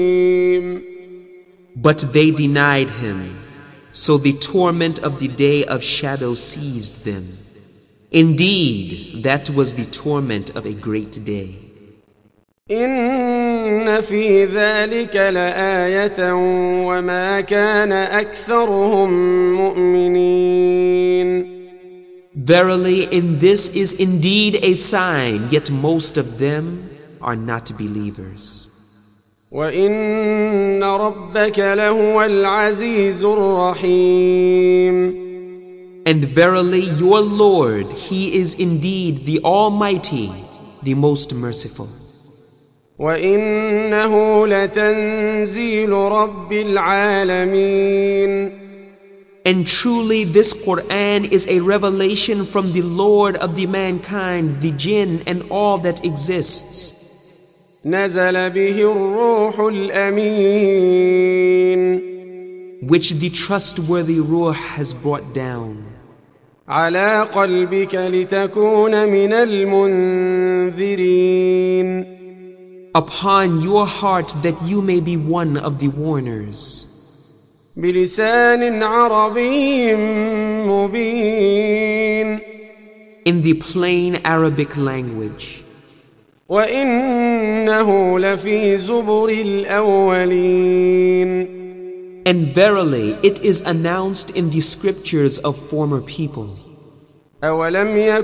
But they denied him, so the torment of the day of shadow seized them. Indeed, that was the torment of a great day. إن في ذلك لآية وما كان أكثرهم مؤمنين. Verily, in this is indeed a sign, yet most of them are not believers. وإن ربك لهو العزيز الرحيم. And verily, your Lord, He is indeed the Almighty, the most merciful. وإنه لتنزيل رب العالمين. And truly this Quran is a revelation from the Lord of the mankind, the jinn, and all that exists. نزل به الروح الأمين. Which the trustworthy Ruh has brought down. على قلبك لتكون من المنذرين. Upon your heart that you may be one of the warners. بلسان عربي مبين. In the plain Arabic language. وإنه لفي زبر الأولين. And verily it is announced in the scriptures of former people. أولم يكن